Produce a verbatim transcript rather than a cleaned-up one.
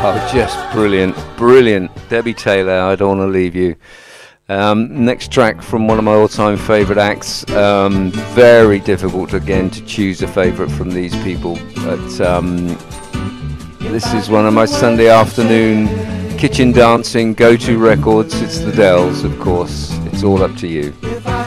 Oh, just brilliant, brilliant. Debbie Taylor, I Don't Want to Leave You. Um, next track from one of my all-time favourite acts. Um, very difficult, again, to choose a favourite from these people. But um, this is one of my Sunday afternoon kitchen dancing go-to records. It's the Dells, of course. It's All Up to You.